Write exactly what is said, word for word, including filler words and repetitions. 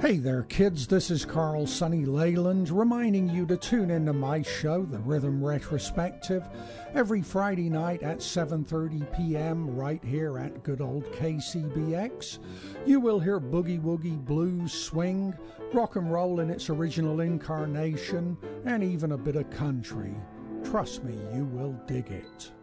Hey there, kids. This is Carl Sonny Leyland reminding you to tune into my show, The Rhythm Retrospective, every Friday night at seven thirty p.m. right here at good old K C B X. You will hear boogie woogie, blues, swing, rock and roll in its original incarnation, and even a bit of country. Trust me, you will dig it.